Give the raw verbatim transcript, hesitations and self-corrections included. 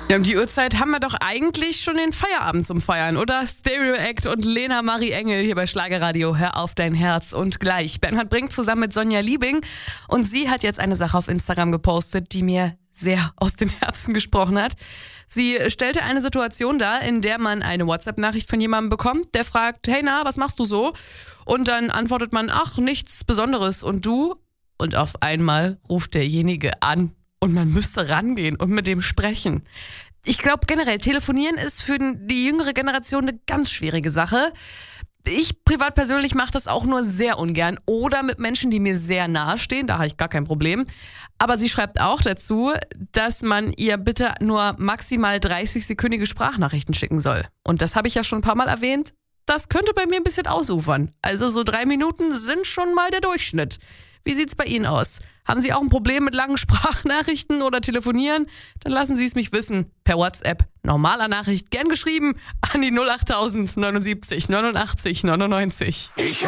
Ja, um die Uhrzeit haben wir doch eigentlich schon den Feierabend zum Feiern, oder? Stereo Act und Lena Marie Engel hier bei Schlagerradio. Hör auf dein Herz und gleich. Bernhard Brink zusammen mit Sonja Liebing. Und sie hat jetzt eine Sache auf Instagram gepostet, die mir sehr aus dem Herzen gesprochen hat. Sie stellte eine Situation dar, in der man eine WhatsApp-Nachricht von jemandem bekommt, der fragt, hey na, was machst du so? Und dann antwortet man, ach, nichts Besonderes. Und du? Und auf einmal ruft derjenige an. Und man müsste rangehen und mit dem sprechen. Ich glaube generell, telefonieren ist für die jüngere Generation eine ganz schwierige Sache. Ich privat persönlich mache das auch nur sehr ungern oder mit Menschen, die mir sehr nahe stehen, da habe ich gar kein Problem. Aber sie schreibt auch dazu, dass man ihr bitte nur maximal dreißig-sekündige Sprachnachrichten schicken soll. Und das habe ich ja schon ein paar Mal erwähnt, das könnte bei mir ein bisschen ausufern. Also so drei Minuten sind schon mal der Durchschnitt. Wie sieht's bei Ihnen aus? Haben Sie auch ein Problem mit langen Sprachnachrichten oder Telefonieren? Dann lassen Sie es mich wissen. Per WhatsApp, normaler Nachricht, gern geschrieben an die null acht null null neunundsiebzig neunundachtzig neunundneunzig. Ich